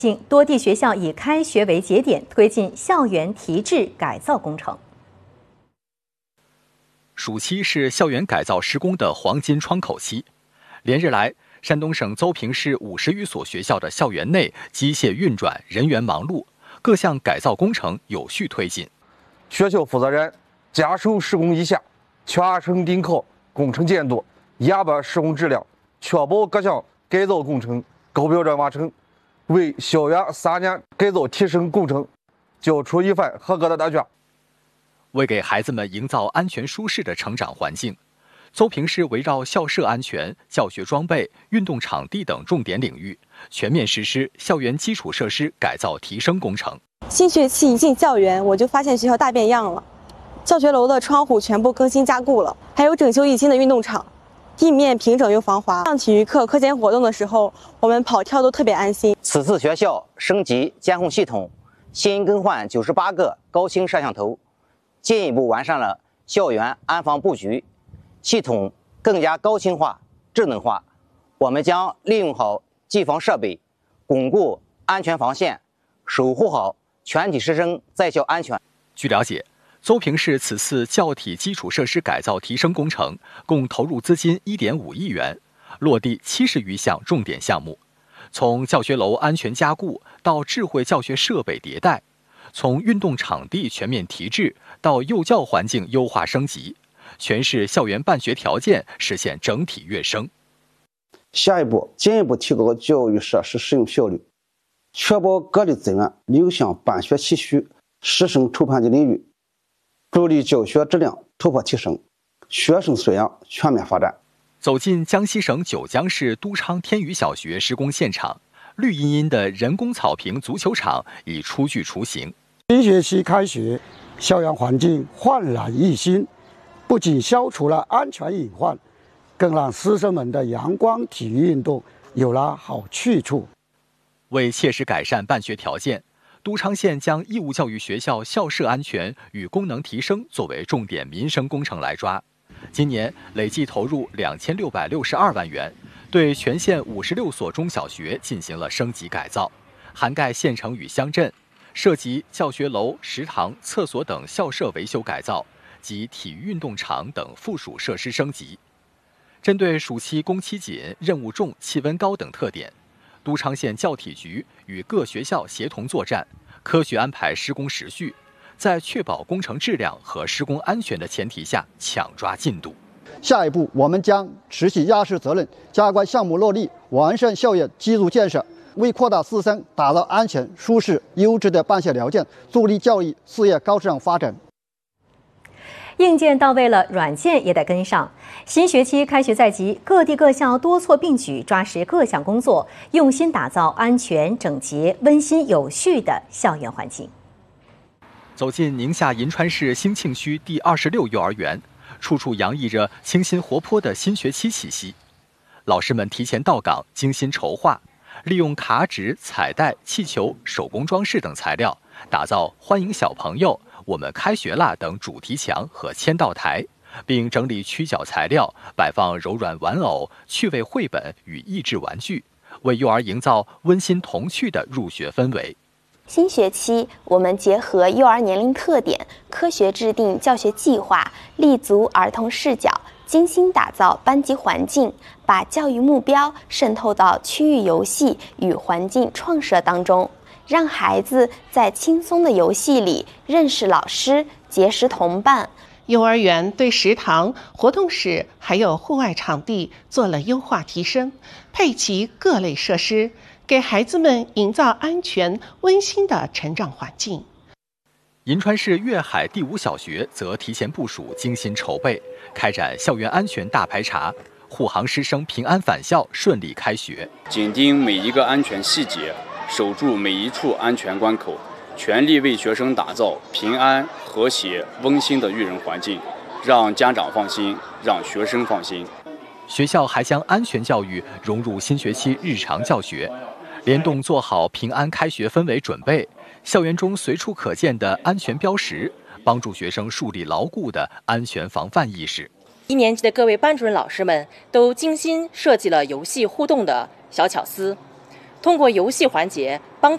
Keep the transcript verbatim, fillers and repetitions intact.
近多地学校以开学为节点，推进校园提质改造工程。 暑期是校园改造施工的黄金窗口期，连日来，山东省邹平市五十余所学校的校园内机械运转，人员忙碌，各项改造工程有序推进。 学校负责人加手施工一线，全省顶考工程监督，严把施工质量，确保各项改造工程高标准完成，为校园三年改造提升工程交出一份合格的答卷。 为给孩子们营造安全舒适的成长环境，邹平市围绕校舍安全、教学装备、运动场地等重点领域，全面实施校园基础设施改造提升工程。 新学期一进校园，我就发现学校大变样了，教学楼的窗户全部更新加固了，还有整修一新的运动场，地面平整又防滑。上体育课、课间活动的时候，我们跑跳都特别安心。 此次学校升级监控系统，新更换九十八个高清摄像头，进一步完善了校园安防布局，系统更加高清化、智能化。我们将利用好机房设备，巩固安全防线，守护好全体师生在校安全。 据了解，邹平市此次教体基础设施改造提升工程共投入资金一点五亿元，落地七十余项重点项目，从教学楼安全加固到智慧教学设备迭代，从运动场地全面提质到幼教环境优化升级，全市校园办学条件实现整体跃升。 下一步，进一步提高教育设施使用效率，确保各类资源流向办学期需、师生筹盼的领域，助力教学质量突破提升，学生素养全面发展。 走进江西省九江市都昌天宇小学施工现场，绿茵茵的人工草坪足球场已初具雏形。 新学期开学，校园环境焕然一新，不仅消除了安全隐患，更让师生们的阳光体育运动有了好去处。 为切实改善办学条件，都昌县将义务教育学校校舍安全与功能提升作为重点民生工程来抓。今年累计投入两千六百六十二万元，对全县五十六所中小学进行了升级改造，涵盖县城与乡镇，涉及教学楼、食堂、厕所等校舍维修改造及体育运动场等附属设施升级。针对暑期工期紧、任务重、气温高等特点，都昌县教体局与各学校协同作战，科学安排施工时序，在确保工程质量和施工安全的前提下抢抓进度。 下一步，我们将持起压实责任，加快项目落地，完善校园基础建设，为扩大师生打造安全、舒适、优质的办学条件，助力教育事业高质量发展。 硬件到位了，软件也得跟上。新学期开学在即，各地各校多措并举，抓实各项工作，用心打造安全、整洁、温馨、有序的校园环境。 走进宁夏银川市兴庆区第二十六幼儿园，处处洋溢着清新活泼的新学期气息。老师们提前到岗，精心筹划，利用卡纸、彩带、气球、手工装饰等材料，打造欢迎小朋友、我们开学啦等主题墙和签到台，并整理曲角材料，摆放柔软玩偶、趣味绘本与益智玩具，为幼儿营造温馨童趣的入学氛围。 新学期，我们结合幼儿年龄特点，科学制定教学计划，立足儿童视角，精心打造班级环境，把教育目标渗透到区域游戏与环境创设当中，让孩子在轻松的游戏里认识老师，结识同伴。 幼儿园对食堂、活动室还有户外场地做了优化提升，配齐各类设施，给孩子们营造安全、温馨的成长环境。 银川市粤海第五小学则提前部署、精心筹备，开展校园安全大排查，护航师生平安返校、顺利开学。 紧盯每一个安全细节，守住每一处安全关口，全力为学生打造平安、和谐、温馨的育人环境，让家长放心，让学生放心。 学校还将安全教育融入新学期日常教学，联动做好平安开学氛围准备，校园中随处可见的安全标识，帮助学生树立牢固的安全防范意识。 一年级的各位班主任老师们都精心设计了游戏互动的小巧思，通过游戏环节帮